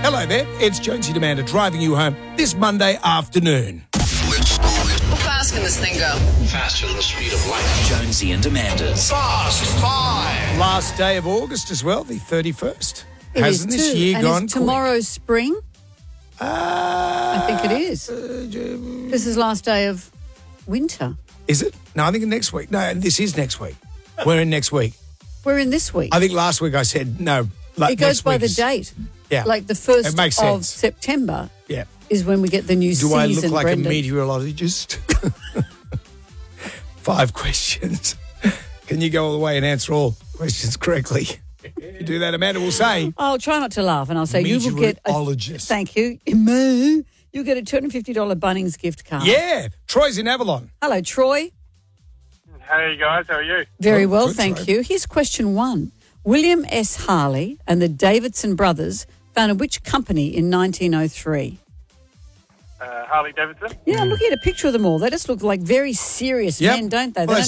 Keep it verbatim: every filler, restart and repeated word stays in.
Hello there, it's Jonesy and Amanda driving you home this Monday afternoon. How fast can this thing go? Faster than the speed of light. Jonesy and Amanda's Fast Five. Last day of August as well, the thirty-first. It Hasn't is this too. year and gone is tomorrow spring? quick? Uh, I think it is. This is last day of winter. Is it? No, I think next week. No, this is next week. We're in next week. We're in this week. I think last week I said no. Like it goes next by week the is- date. Yeah. Like the first It makes of sense. September Yeah. is when we get the new Do season, I look like Brendan. a meteorologist? Five questions. Can you go all the way and answer all questions correctly? If you do that, Amanda will say. I'll try not to laugh and I'll say you will get a, Meteorologist. thank you. You get a two hundred fifty dollars Bunnings gift card. Yeah. Troy's in Avalon. Hello, Troy. Hey guys, how are you? Very Oh, well, good, thank Troy. you. Here's question one. William S. Harley and the Davidson brothers founded which company in nineteen oh three? Uh, Harley Davidson. Yeah, I'm looking at a picture of them all. They just look like very serious Yep. men, don't they? They Well, don't